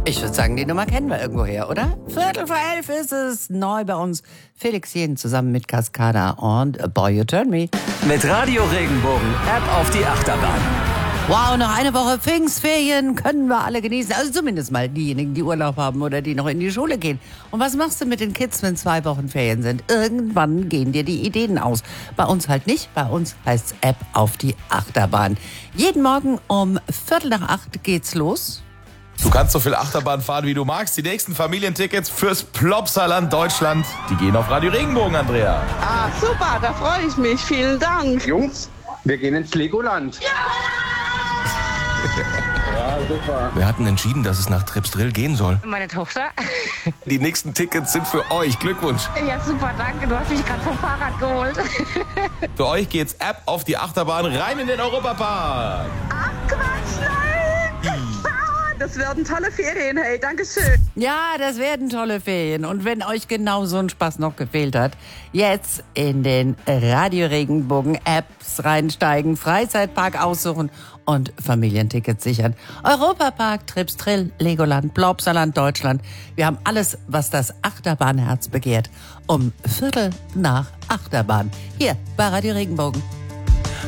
Ich würde sagen, die Nummer kennen wir irgendwoher, oder? 11:45 ist es, neu bei uns. Felix Jähn zusammen mit Cascada und A Boy You Turn Me. Mit Radio Regenbogen, App auf die Achterbahn. Wow, noch eine Woche Pfingstferien können wir alle genießen. Also zumindest mal diejenigen, die Urlaub haben oder die noch in die Schule gehen. Und was machst du mit den Kids, wenn 2 Wochen Ferien sind? Irgendwann gehen dir die Ideen aus. Bei uns halt nicht. Bei uns heißt's App auf die Achterbahn. Jeden Morgen um 7:45 geht's los. Du kannst so viel Achterbahn fahren, wie du magst. Die nächsten Familientickets fürs Plopsaland Deutschland, die gehen auf Radio Regenbogen, Andrea. Ah, super, da freue ich mich. Vielen Dank. Jungs, wir gehen ins Legoland. Ja, super. Wir hatten entschieden, dass es nach Tripsdrill gehen soll. Meine Tochter. Die nächsten Tickets sind für euch. Glückwunsch. Ja, super, danke. Du hast mich gerade vom Fahrrad geholt. Für euch geht's App auf die Achterbahn rein in den Europapark. Ach, Quatsch, nein. Das werden tolle Ferien, hey, danke schön. Ja, das werden tolle Ferien. Und wenn euch genau so ein Spaß noch gefehlt hat, jetzt in den Radio Regenbogen Apps reinsteigen, Freizeitpark aussuchen und Familientickets sichern. Europapark, Tripsdrill, Legoland, Plopsaland Deutschland. Wir haben alles, was das Achterbahnherz begehrt. Um 7:45 Achterbahn. Hier bei Radio Regenbogen.